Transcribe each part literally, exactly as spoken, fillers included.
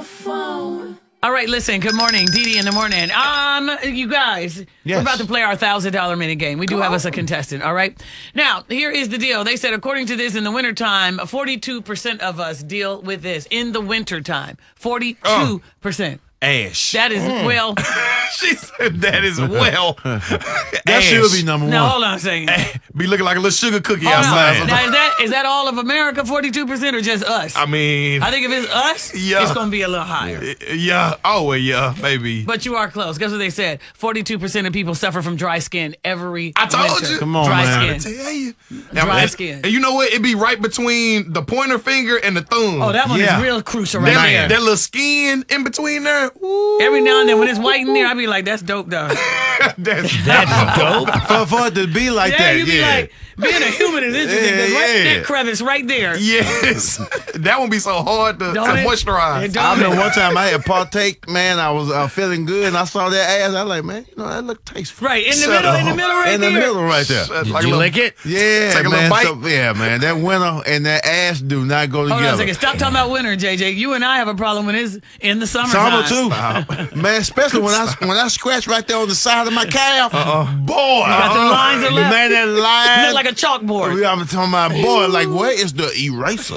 phone. All right, listen, good morning. Dee Dee in the morning. Um, you guys, Yes. we're about to play our one thousand dollars minute game. We do have us a contestant, all right? Now, here is the deal. They said, according to this, in the wintertime, forty-two percent of us deal with this. In the wintertime, forty-two percent. Ash. That is, well, She said that is well. That should be number now one. hold on a second. Be looking like a little sugar cookie Hold on. outside. Now, is that, is that all of America, forty-two percent, or just us? I mean, I think if it's us, Yeah. it's going to be a little higher. yeah. Oh, well, yeah, maybe. But you are close. Guess what they said? forty-two percent of people suffer from dry skin every I told winter. you. Come on, dry man. skin. Tell you. Dry and, skin. And you know what? It be right between the pointer finger and the thumb. Oh, that one Yeah. is real crucial right that, there. that little skin in between there. Ooh, Every now and then when it's white in there, I be like, that's dope, though. that's That's dope. for, for it to be like Yeah, that, you be yeah. like, being a human is interesting. 'cause Yeah, right, yeah. that crevice right there. Yes. That one be so hard to, to Don't it? moisturize. It I don't. remember one time I had partake, man. I was uh, feeling good, and I saw that ass. I was like, man, you know that look tasteful. Right, in the Shut middle, in the up. middle right in the there. middle right there. Shut- Did like a you little- lick it? Yeah, Take a little man. bite. So, yeah, man. That winter and that ass do not go Hold on a together. second. Stop talking about winter, J J. You and I have a problem when it's in the Summer summertime. too, man. Especially when I when I scratch right there on the side of my calf. Uh-uh. Boy, Got the lines of the left. man that You line. look like a chalkboard. I'm talking about boy. Like, where is the eraser?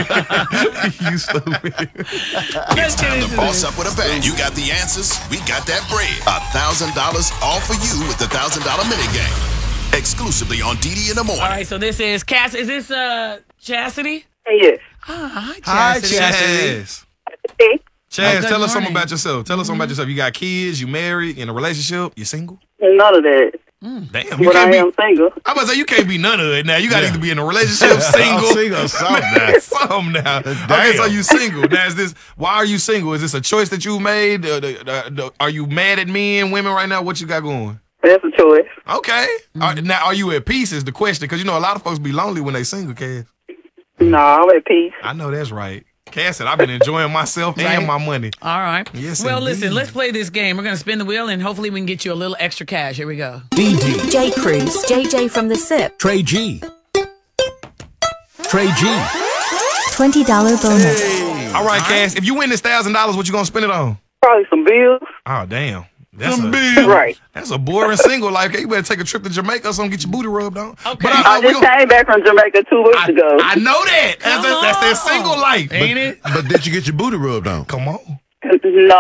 You stupid. Let's get Time into to boss this. up with a bang. You got the answers. We got that bread. A thousand dollars all for you with the thousand dollar minute game. Exclusively on D D in the morning. All right, so this is Cass. Is this uh Chastity? Yes. Ah, hi, Hi, Chastity. Chastity. Chaz. Hey, Chaz, Oh, good tell us something morning. about yourself. Tell us something about yourself. You got kids, you married, in a relationship, you single? none of that. Damn, you But I can't be. am single. I'm about to say you can't be none of it now. You got to Yeah. either be in a relationship, single, I'm single or something now. something now. Okay, Damn. so you single. Now is this? Why are you single? Is this a choice that you made? Uh, the, the, the, are you mad at men, women right now? What you got going? That's a choice. Okay. Are- now are you at peace? Is the question? Because you know a lot of folks be lonely when they single. Cass, No, I'm at peace. I know that's right. Cass said I've been enjoying myself Right. and my money. All right. Yes, well, indeed. listen, let's play this game. We're going to spin the wheel, and hopefully we can get you a little extra cash. Here we go. D D. J. Cruz, J J from the S I P. Trey G. Trey G. twenty dollars bonus. All right, Cass. If you win this thousand dollars, what you gonna spend it on? Probably some bills. Oh damn. That's Some a, bills. Right. That's a boring single life. You better take a trip to Jamaica or something, get your booty rubbed on. Okay. But I we just gonna- came back from Jamaica two weeks I, ago. I know that. That's, Come that's that on. single life. Ain't it? But did you get your booty rubbed on? Come on. No,